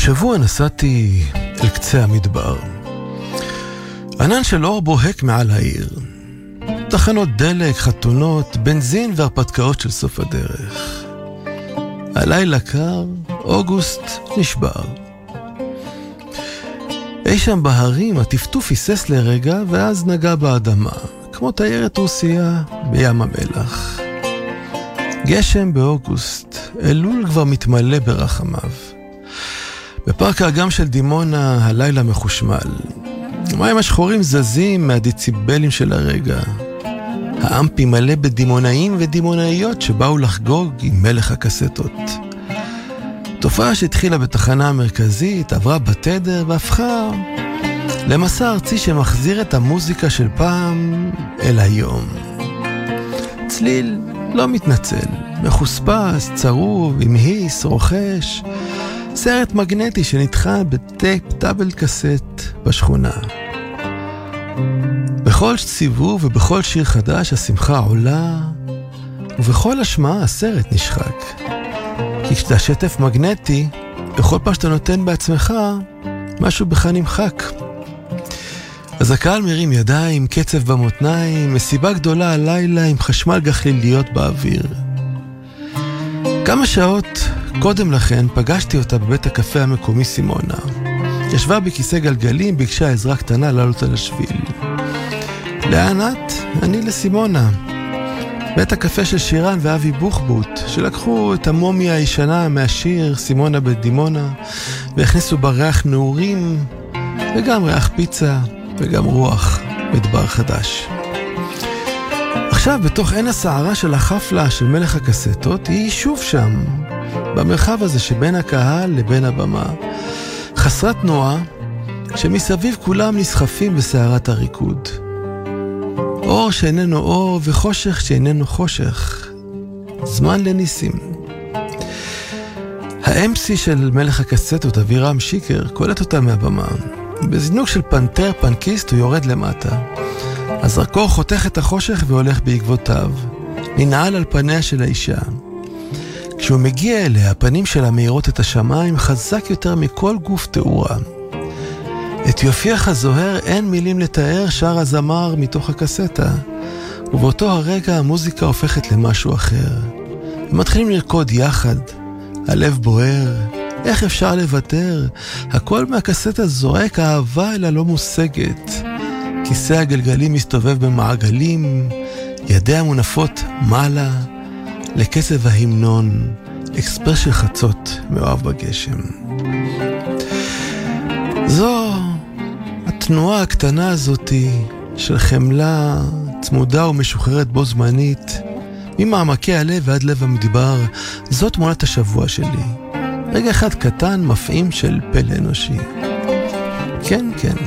השבוע נסעתי אל קצה המדבר. ענן של אור בוהק מעל העיר. תחנות דלק, חתונות, בנזין והרפתקאות של סוף הדרך. הלילה קר, אוגוסט נשבר. אי שם בהרים הטפטוף היסס לרגע ואז נגע באדמה, כמו תיירת רוסיה בים המלח. גשם באוגוסט, אלול כבר מתמלא ברחמיו. בפארק האגם של דימונה הלילה מחושמל. המים השחורים זזים מהדיציבלים של הרגע. האמפי מלא בדימונאים ודימונאיות שבאו לחגוג עם מלך הקסטות. תופעה שהתחילה בתחנה המרכזית, עברה בתדר והפכה למסע ארצי שמחזיר את המוזיקה של פעם אל היום. צליל לא מתנצל, מחוספס, צרוב, עם היס, רוכש, סרט מגנטי שנתחל בטייפ דאבל קסט בשכונה. בכל סיבוב ובכל שיר חדש השמחה עולה, ובכל השמעה הסרט נשחק. כי כשאתה שטף מגנטי, בכל פעם שאתה נותן בעצמך, משהו בך נמחק. אז הקהל מרים ידיים, קצב במותניים, מסיבה גדולה הלילה עם חשמל גחליליות באוויר. כמה שעות קודם לכן פגשתי אותה בבית הקפה המקומי סימונה. ישבה בכיסא גלגלים, ביקשה עזרה קטנה לעלות על השביל. לאן את? אני לסימונה. בית הקפה של שירן ואבי בוחבוט, שלקחו את המומיה הישנה מהשיר סימונה בדימונה, והכניסו בריח נעורים, וגם ריח פיצה, וגם רוח מדבר חדש. עכשיו, בתוך עין הסערה של החפלה של מלך הקסטות, היא שוב שם, במרחב הזה שבין הקהל לבין הבמה, חסרת תנועה, שמסביב כולם נסחפים בסערת הריקוד. אור שאיננו אור וחושך שאיננו חושך. זמן לניסים. האמסי של מלך הקסטות, אבירם שיקר, קולט אותה מהבמה. בזינוק של פנתר פנקיסט הוא יורד למטה. הזרקור חותך את החושך והולך בעקבותיו. ננעל על פניה של האישה. כשהוא מגיע אליה, הפנים שלה מאירות את השמיים חזק יותר מכל גוף תאורה. את יופייך הזוהר אין מילים לתאר, שר הזמר מתוך הקסטה. ובאותו הרגע המוזיקה הופכת למשהו אחר. הם מתחילים לרקוד יחד. הלב בוער. איך אפשר לוותר? הכל מהקסטה זורק אהבה אלה לא מושגת. כיסא הגלגלים מסתובב במעגלים, ידיה מונפות מעלה, לקצב ההמנון, אקספרס של חצות מאוהב בגשם. זו התנועה הקטנה הזאת של חמלה צמודה ומשוחררת בו זמנית, ממעמקי הלב ועד לב המדבר, זו תמונת השבוע שלי. רגע אחד קטן מפעים של פלא אנושי. כן, כן.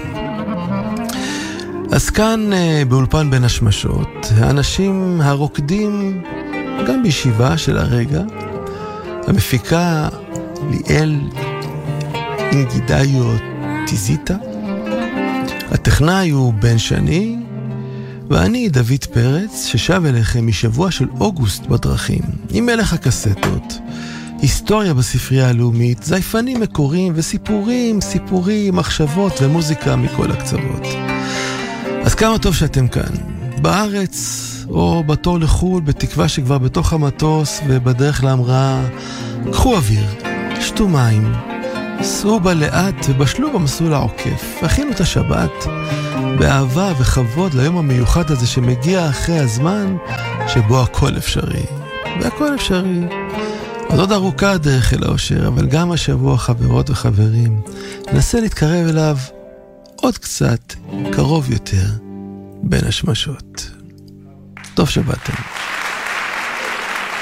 אז כאן באולפן בין השמשות, האנשים הרוקדים גם בישיבה של הרגע, המפיקה ליאל אינגידאיו טיזיטה, הטכנאי הוא בן שני, ואני דוד פרץ ששב אליכם משבוע של אוגוסט בדרכים, עם מלך הקסטות, היסטוריה בספרייה הלאומית, זייפנים מקוריים וסיפורים, מחשבות ומוזיקה מכל הקצוות. אז כמה טוב שאתם כאן, בארץ או בתור לחול, בתקווה שכבר בתוך המטוס ובדרך להמראה, קחו אוויר, שתו מים, סעו בה לאט ובשלו במסלול העוקף, הכינו את השבת באהבה וכבוד ליום המיוחד הזה שמגיע אחרי הזמן שבו הכל אפשרי. והכל אפשרי. אז עוד ארוכה הדרך אל האושר, אבל גם השבוע חברות וחברים, ננסה להתקרב אליו עוד קצת, קרוב יותר, בין השמשות. טוב שבאתם.